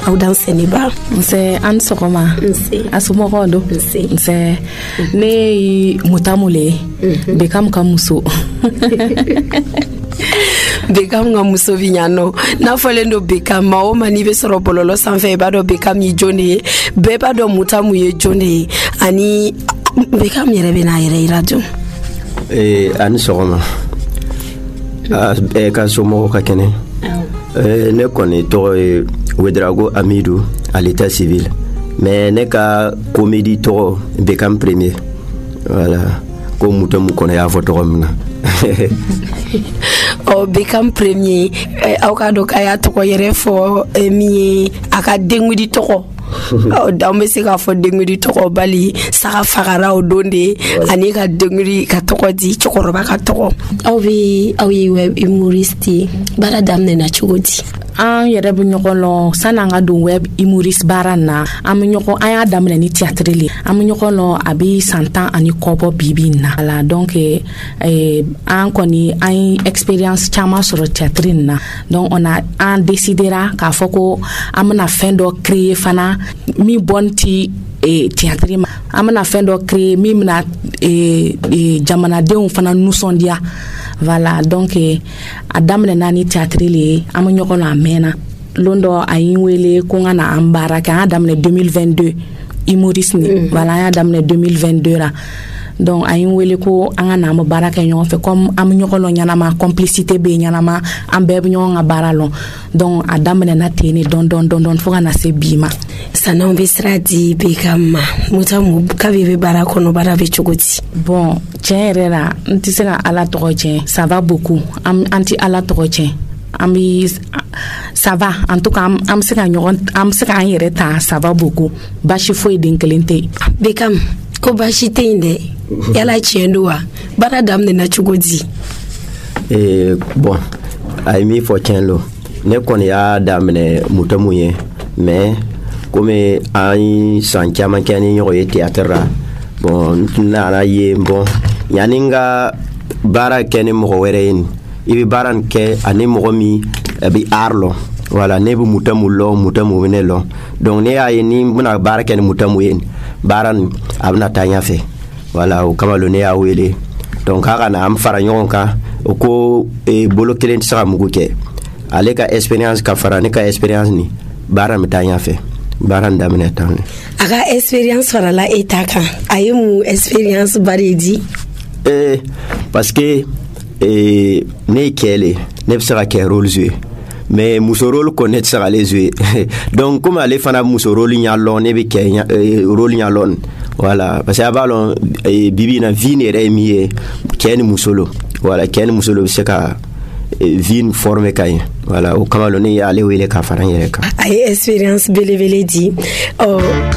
aw dan seniba nse an sogoma asumogo do nse ne mutamule bekam kamuso Bekam nga muso vinyano na falen do Bekam ma o mani be soro bololo sanfɛ ba do Bekam yi jone be ba do mutamu ye jone ani Bekam yɛrɛ bɛ na yɛrɛ radio ani sɔgɔma ka somɔgɔw ka kɛnɛ ne kɔni tɔgɔ ye Wedrago Amidou à l'état civil mais ne ka comédie tɔgɔ Bekam premier voilà ko mutamu kɔnɔ y'a fɔ tɔgɔ min na Bekam premier aw ka do kaya tɔgɔ yɛrɛ fɔ min ye a ka dengudi tɔgɔ dan bɛ se k'a fɔ dengudi tɔgɔ bali saga fagara o don de ani ka dengudi ka tɔgɔ di cɛkɔrɔba ka tɔgɔ aw ye web humoriste baara daminɛna cogo di an yɛrɛ bɛ ɲɔgɔn lɔn san'an ka don web humoriste baara na an y'a daminɛ ni théâtre le an bɛ ɲɔgɔn lɔn a bɛ san 10 ani kɔ bɔ bibi na la donc an kɔni an ye expérience caman sɔrɔ théâtre na donc an décidera k'a fɔ ko an bɛna fɛn dɔ créer fana min bɔn ti théâtre ma an bɛna fɛn dɔ créer min bɛna jamanadenw fana nisɔndiya voilà donc a daminɛna ni théâtre le an bɛ ɲɔgɔn na mɛnna lon dɔ a yi wele ko n ka na an baara kɛ an y'a daminɛ 2022 humoriste ni voilà an y'a daminɛ 2022 la donc a yi wele ko an ka na an bɛ baara kɛ ɲɔgɔn fɛ comme an bɛ ɲɔgɔn lɔn ɲanama complicité bɛ ɲanama an bɛɛ bɛ ɲɔgɔn ka baara lɔn donc a daminɛna ten ne dɔn fo ka na se bi ma san'anw bɛ sira di Bekam ma mutamu kabi bɛ baara kɔnɔ baara bɛ cogo di bon tiɲɛ yɛrɛ la n tɛ se ka ala tɔgɔ tiɲɛ ça va beaucoup an tɛ ala tɔgɔ tiɲɛ an bɛ ça va en tout cas an bɛ se k'an yɛrɛ ta ça va beaucoup baasi foyi den kelen tɛ Bekam ko baasi tɛ yen dɛ yala tiɲɛ don wa baara daminɛna cogo di bon a ye min fɔ tiɲɛ lo ne kɔni y'a daminɛ mutamu ye mais komi an ye san caman kɛ ni ɲɔgɔn ye théâtre la bon n nana ye bon yanni n ka baara kɛ ni mɔgɔ wɛrɛ ye i bɛ baara nin kɛ ani mɔgɔ min a bɛ art lɔn voilà ne bɛ mutamu lɔn mutamu bɛ ne lɔn donc ne y'a ye ni n bɛna baara kɛ ni mutamu ye baara nin a bɛna taa ɲɛfɛ voilà o kama ne y'a wele donc k'a ka na an fara ɲɔgɔn kan o ko bolo kelen tɛ se ka mugu kɛ ale ka expérience ka fara ne ka expérience ni baara bɛ taa ɲɛfɛ baara nin daminɛ tan a ka expérience farala e ta kan a ye mun expérience ba de di parce que ne ye cɛ le ne bɛ se ka kɛ rôle jouer mais muso rôle ko ne tɛ se k'ale jouer donc comme ale fana muso rôle ɲa lɔn ne bɛ kɛ rôle ɲa lɔn voilà parce que a b'a lɔn bibi na vie ni yɛrɛ ye min ye cɛ ni muso lo voilà cɛ ni muso lo bɛ se ka vie ni former ka ɲɛ voilà o kama ne y'ale wele ka fara n yɛrɛ kan a ye expérience belebele di